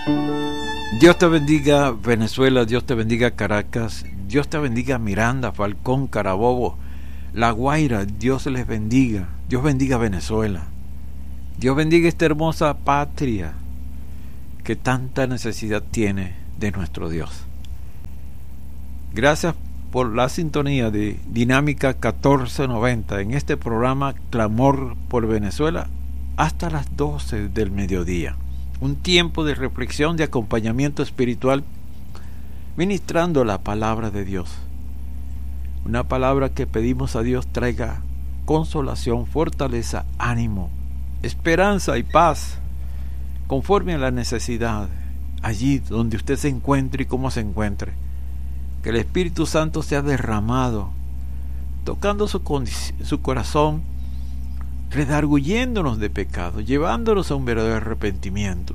Dios te bendiga Venezuela, Dios te bendiga Caracas, Dios te bendiga Miranda, Falcón, Carabobo, La Guaira, Dios les bendiga, Dios bendiga Venezuela, Dios bendiga esta hermosa patria que tanta necesidad tiene de nuestro Dios. Gracias por la sintonía de Dinámica 1490 en este programa Clamor por Venezuela hasta las 12 del mediodía. Un tiempo de reflexión, de acompañamiento espiritual, ministrando la palabra de Dios. Una palabra que pedimos a Dios traiga consolación, fortaleza, ánimo, esperanza y paz, conforme a la necesidad, allí donde usted se encuentre y cómo se encuentre. Que el Espíritu Santo sea derramado, tocando su corazón, redarguyéndonos de pecado, llevándonos a un verdadero arrepentimiento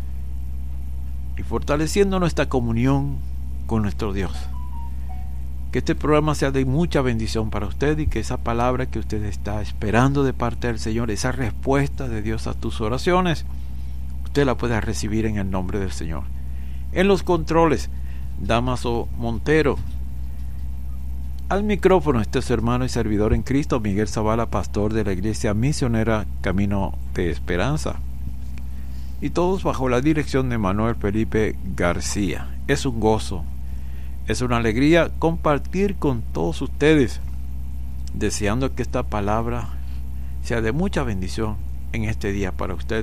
y fortaleciendo nuestra comunión con nuestro Dios. Que este programa sea de mucha bendición para usted y que esa palabra que usted está esperando de parte del Señor, esa respuesta de Dios a tus oraciones, usted la pueda recibir en el nombre del Señor. En los controles, Damaso Montero. Al micrófono este es su hermano y servidor en Cristo, Miguel Zavala, pastor de la Iglesia Misionera Camino de Esperanza. Y todos bajo la dirección de Manuel Felipe García. Es un gozo, es una alegría compartir con todos ustedes, deseando que esta palabra sea de mucha bendición en este día para usted.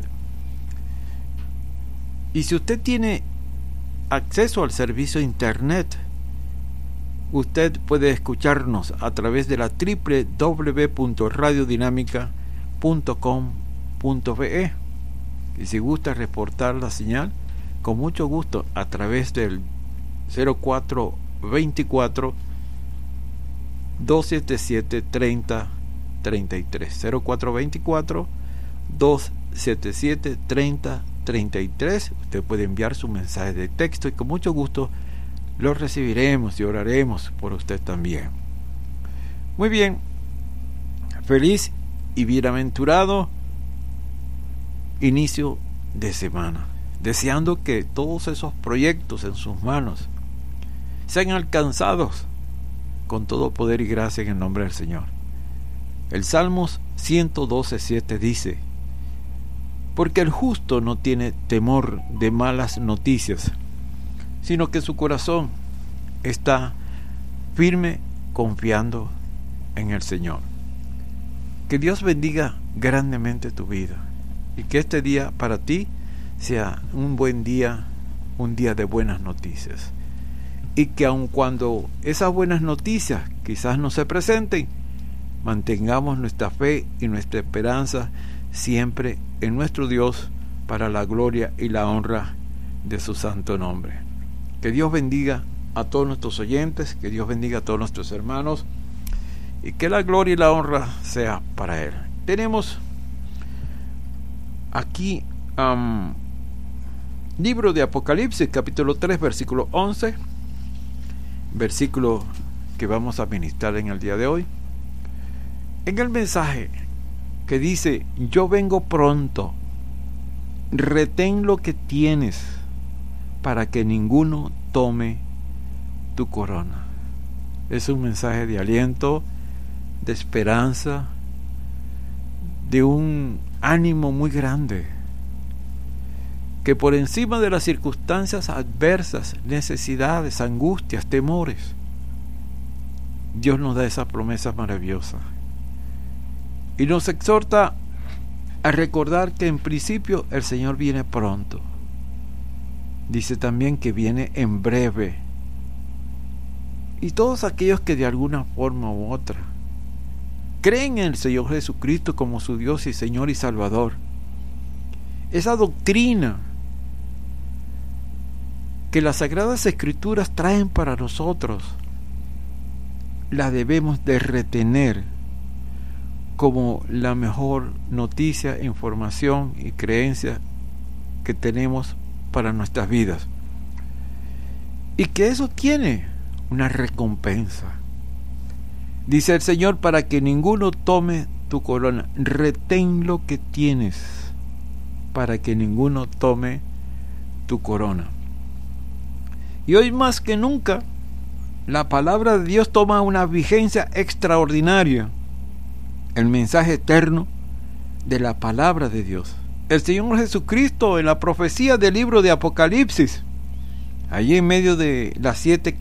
Y si usted tiene acceso al servicio de internet, usted puede escucharnos a través de la www.radiodinamica.com.be y si gusta reportar la señal, con mucho gusto a través del 0424 277 3033 0424 277 3033. Usted puede enviar su mensaje de texto y con mucho gusto lo recibiremos y oraremos por usted también. Muy bien, feliz y bienaventurado inicio de semana, deseando que todos esos proyectos en sus manos sean alcanzados con todo poder y gracia en el nombre del Señor. El Salmos 112:7 dice: porque el justo no tiene temor de malas noticias, sino que su corazón está firme confiando en el Señor. Que Dios bendiga grandemente tu vida y que este día para ti sea un buen día, un día de buenas noticias. Y que aun cuando esas buenas noticias quizás no se presenten, mantengamos nuestra fe y nuestra esperanza siempre en nuestro Dios para la gloria y la honra de su santo nombre. Que Dios bendiga a todos nuestros oyentes, que Dios bendiga a todos nuestros hermanos y que la gloria y la honra sea para Él. Tenemos aquí libro de Apocalipsis, capítulo 3, versículo 11, versículo que vamos a ministrar en el día de hoy. En el mensaje que dice: yo vengo pronto, retén lo que tienes para que ninguno tome tu corona. Es un mensaje de aliento, de esperanza, de un ánimo muy grande, que por encima de las circunstancias adversas, necesidades, angustias, temores, Dios nos da esa promesa maravillosa y nos exhorta a recordar que en principio el Señor viene pronto. Dice también que viene en breve. Y todos aquellos que de alguna forma u otra creen en el Señor Jesucristo como su Dios y Señor y Salvador, esa doctrina que las Sagradas Escrituras traen para nosotros, la debemos de retener como la mejor noticia, información y creencia que tenemos para nuestras vidas, y que eso tiene una recompensa. Dice el Señor: para que ninguno tome tu corona, retén lo que tienes para que ninguno tome tu corona. Y hoy más que nunca, la palabra de Dios toma una vigencia extraordinaria. El mensaje eterno de la palabra de Dios. El Señor Jesucristo, en la profecía del libro de Apocalipsis, allí en medio de las 7